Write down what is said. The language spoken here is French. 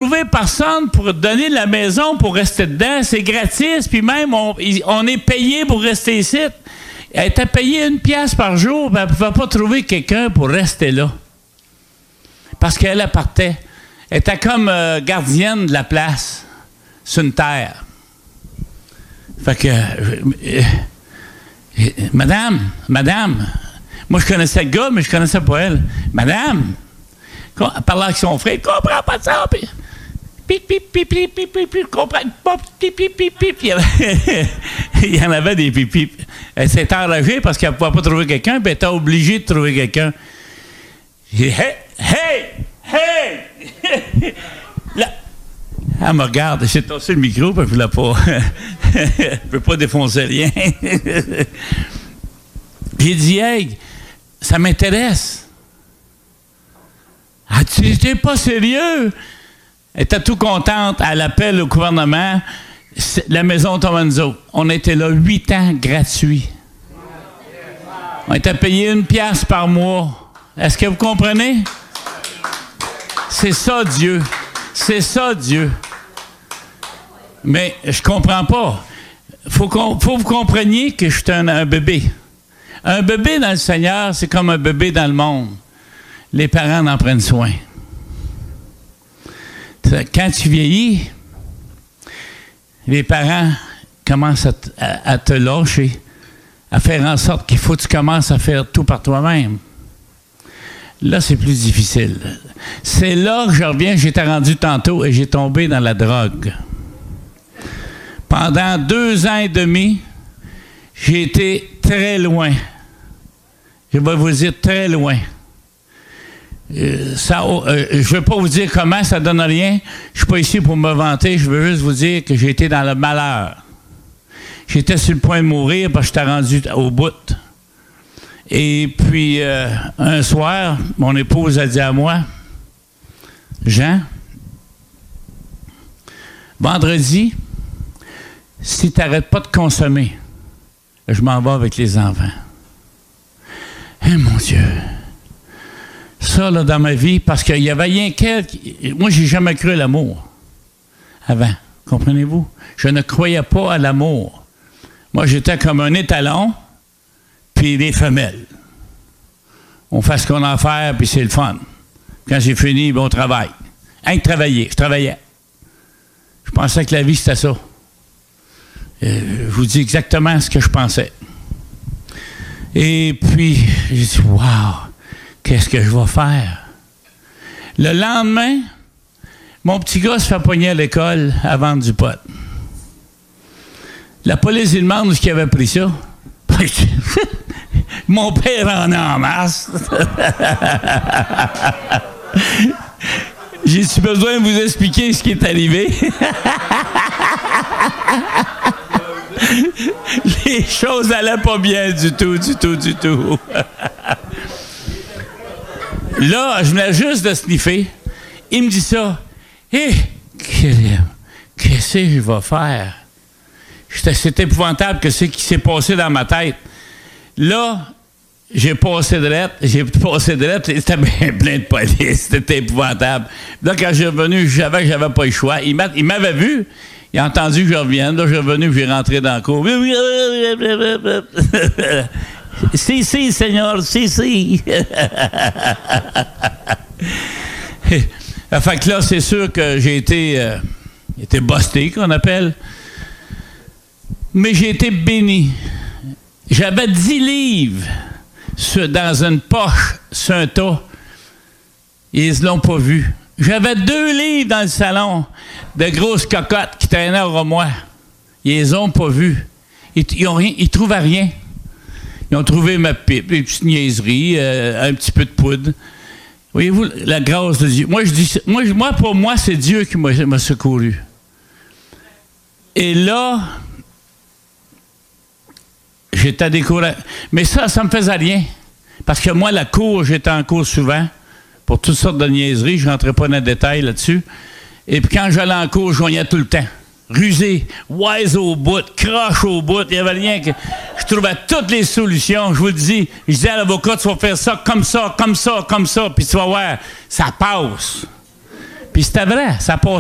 trouvé personne pour donner la maison pour rester dedans. C'est gratis, puis même, on est payé pour rester ici. Elle était payée 1 pièce par jour, puis elle ne pouvait pas trouver quelqu'un pour rester là. Parce qu'elle partait. Elle était comme gardienne de la place, sur une terre. Fait que... Madame, moi je connaissais le gars, mais je connaissais pas elle. Madame, elle parlait avec son frère, il comprend pas ça, puis comprend pas, il y en avait des pipis. Elle s'est enragée parce qu'elle ne pouvait pas trouver quelqu'un, puis elle était obligée de trouver quelqu'un. J'ai dit, hey! Là, elle me regarde, j'ai tossé le micro, puis je ne peux pas défoncer rien. J'ai dit, hey, ça m'intéresse. Ah, tu n'es pas sérieux? Elle était tout contente. Elle appelle au gouvernement. La maison tombe à nous autres. On était là 8 ans gratuits. On était payé 1 pièce par mois. Est-ce que vous comprenez? C'est ça, Dieu. C'est ça, Dieu. Mais je comprends pas. Faut que vous compreniez que je suis un bébé. Un bébé dans le Seigneur, c'est comme un bébé dans le monde. Les parents en prennent soin. Quand tu vieillis, les parents commencent à te lâcher, à faire en sorte qu'il faut que tu commences à faire tout par toi-même. Là, c'est plus difficile. C'est là que je reviens, j'étais rendu tantôt et j'ai tombé dans la drogue. Pendant 2 ans et demi, j'ai été très loin. Je vais vous dire très loin. Je ne veux pas vous dire comment, ça ne donne rien. Je ne suis pas ici pour me vanter, je veux juste vous dire que j'ai été dans le malheur. J'étais sur le point de mourir parce que j'étais rendu au bout. Et puis, un soir, mon épouse a dit à moi, Jean, vendredi, si tu n'arrêtes pas de consommer, je m'en vais avec les enfants. Eh mon Dieu! Ça, là, dans ma vie, parce qu'il y avait rien qu'elle... Moi, j'ai jamais cru à l'amour avant, comprenez-vous? Je ne croyais pas à l'amour. Moi, j'étais comme un étalon, puis des femelles. On fait ce qu'on a à faire, puis c'est le fun. Quand j'ai fini, on travaille. Rien que travailler, je travaillais. Je pensais que la vie, c'était ça. Je vous dis exactement ce que je pensais. Et puis, j'ai dit, wow, qu'est-ce que je vais faire? Le lendemain, mon petit gars se fait pogner à l'école à vendre du pot. La police lui demande où est-ce qu'il avait pris ça. Mon père en a en masse. J'ai-tu besoin de vous expliquer ce qui est arrivé? Les choses n'allaient pas bien du tout. Là, je venais juste de sniffer. Il me dit ça. Hé, qu'est-ce que je vais faire? C'est épouvantable que ce qui s'est passé dans ma tête. Là, j'ai passé de lettres, c'était bien plein de police, c'était épouvantable. Là, quand j'ai revenu, je savais que j'avais pas le choix. Il m'avait vu, il a entendu que je revienne. Là, je suis revenu, j'ai rentré dans le cour. Si, Seigneur, si. Fait que là, c'est sûr que j'ai été busté, qu'on appelle. Mais j'ai été béni. J'avais 10 livres dans une poche sur un tas. Ils ne l'ont pas vu. J'avais 2 livres dans le salon de grosses cocottes qui traînaient au moi. Ils les ont pas vus. Ils trouvaient rien. Ils ont trouvé ma pipe, des petites niaiseries, un petit peu de poudre. Voyez-vous, la grâce de Dieu. Pour moi, c'est Dieu qui m'a secouru. Et là, j'étais découragé. Mais ça me faisait rien. Parce que moi, la cour, j'étais en cours souvent pour toutes sortes de niaiseries. Je ne rentrais pas dans le détail là-dessus. Et puis quand j'allais en cours, je joignais tout le temps. Rusé, wise au bout, croche au bout. Il n'y avait rien que... Je trouvais toutes les solutions. Je vous le dis. Je disais à l'avocat, tu vas faire ça, comme ça. Puis tu vas voir, ça passe. Puis c'était vrai, ça passe.